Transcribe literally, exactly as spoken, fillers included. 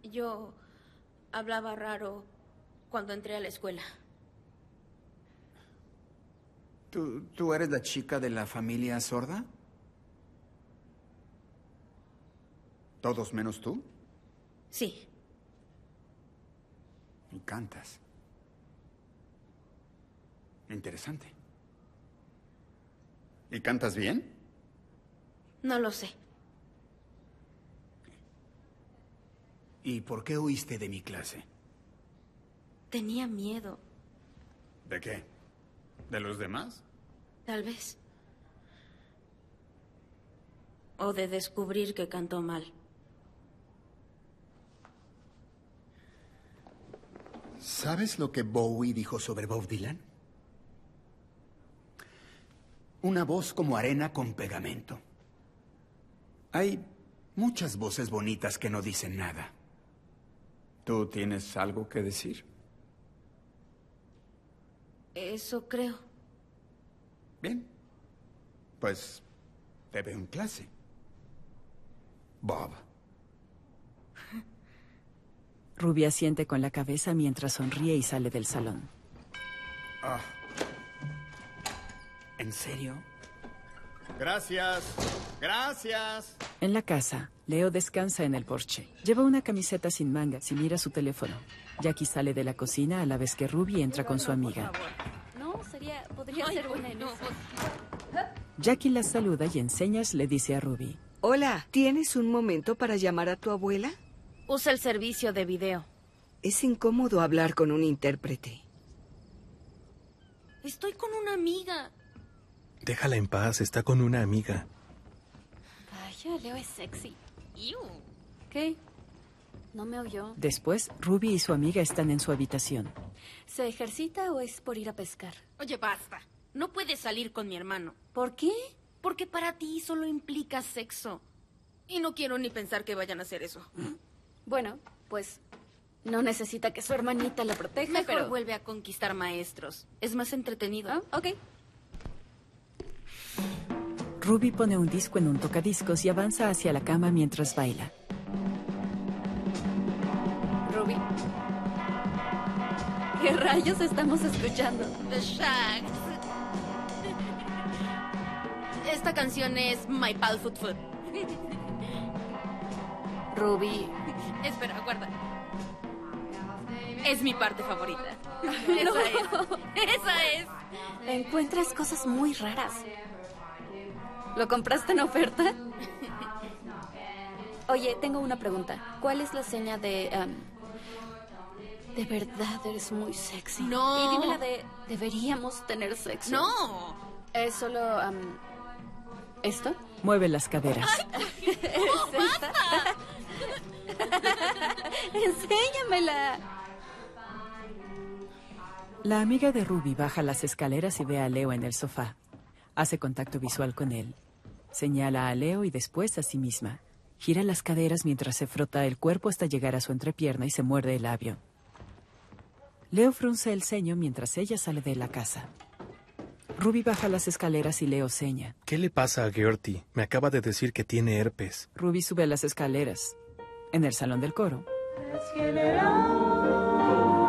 Yo hablaba raro cuando entré a la escuela. ¿Tú, tú eres la chica de la familia sorda? ¿Todos menos tú? Sí. Y cantas. Interesante. ¿Y cantas bien? No lo sé. ¿Y por qué huiste de mi clase? Tenía miedo. ¿De qué? ¿De los demás? Tal vez. O de descubrir que cantó mal. ¿Sabes lo que Bowie dijo sobre Bob Dylan? Una voz como arena con pegamento. Hay muchas voces bonitas que no dicen nada. ¿Tú tienes algo que decir? Eso creo. Bien. Pues te veo en clase. Bob. Ruby asiente con la cabeza mientras sonríe y sale del salón. Ah. ¿En serio? Gracias. Gracias. En la casa, Leo descansa en el porche. Lleva una camiseta sin mangas y mira su teléfono. Jackie sale de la cocina a la vez que Ruby entra con su amiga. No, sería... podría Ay, ser buena en no. eso. Jackie la saluda y en señas le dice a Ruby. Hola, ¿tienes un momento para llamar a tu abuela? Usa el servicio de video. Es incómodo hablar con un intérprete. Estoy con una amiga. Déjala en paz, está con una amiga. Vaya, Leo es sexy. Iu. ¿Qué? No me oyó. Después, Ruby y su amiga están en su habitación. ¿Se ejercita o es por ir a pescar? Oye, basta. No puedes salir con mi hermano. ¿Por qué? Porque para ti solo implica sexo. Y no quiero ni pensar que vayan a hacer eso. Bueno, pues no necesita que su hermanita la proteja, Mejor pero... vuelve a conquistar maestros. Es más entretenido. Ah, ok. Ruby pone un disco en un tocadiscos y avanza hacia la cama mientras baila. Ruby. ¿Qué rayos estamos escuchando? The Shags. Esta canción es My Pal Foot Foot. Ruby. Espera, guarda. Es mi parte favorita. Esa es. Esa es. Encuentras cosas muy raras. ¿Lo compraste en oferta? Oye, tengo una pregunta. ¿Cuál es la seña de... Um, de verdad eres muy sexy? No. Y dime la de... Deberíamos tener sexo. No. Es solo... Um, ¿esto? Mueve las caderas. ¡Oh, basta! Enséñamela. La amiga de Ruby baja las escaleras y ve a Leo en el sofá. Hace contacto visual con él. Señala a Leo y después a sí misma. Gira las caderas mientras se frota el cuerpo hasta llegar a su entrepierna y se muerde el labio. Leo frunce el ceño mientras ella sale de la casa. Ruby baja las escaleras y Leo seña. ¿Qué le pasa a Gertie? Me acaba de decir que tiene herpes. Ruby sube las escaleras. En el salón del coro. Let's give it all.